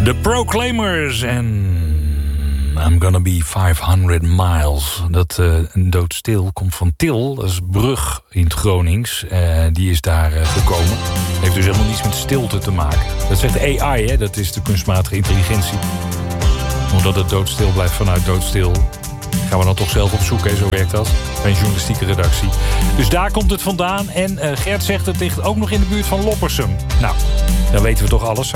The Proclaimers en I'm Gonna Be 500 Miles. Dat doodstil komt van Til, dat is Brug in het Gronings. Die is daar gekomen. Heeft dus helemaal niets met stilte te maken. Dat zegt de AI, hè? Dat is de kunstmatige intelligentie. Omdat het doodstil blijft vanuit doodstil. Gaan we dan toch zelf opzoeken, zo werkt dat. Bij een journalistieke redactie. Dus daar komt het vandaan. En Gert zegt het ligt ook nog in de buurt van Loppersum. Nou, dan weten we toch alles.